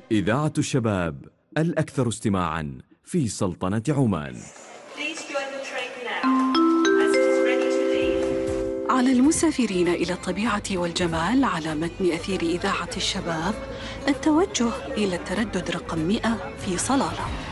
إذاعة الشباب الأكثر استماعاً في سلطنة عمان. على المسافرين إلى الطبيعة والجمال على متن أثير إذاعة الشباب التوجه إلى التردد رقم 100 في صلالة.